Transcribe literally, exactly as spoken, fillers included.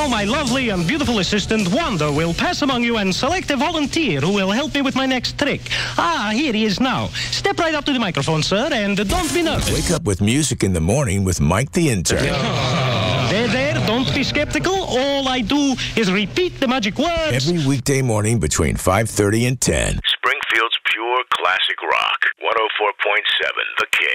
now my lovely and beautiful assistant, Wanda, will pass among you and select a volunteer who will help me with my next trick. Ah, here he is now. Step right up to the microphone, sir, and don't be nervous. Wake up with music in the morning with Mike the Intern. There, there, don't be skeptical. All I do is repeat the magic words. Every weekday morning between five thirty and ten. Springfield's pure classic rock. one oh four point seven The King.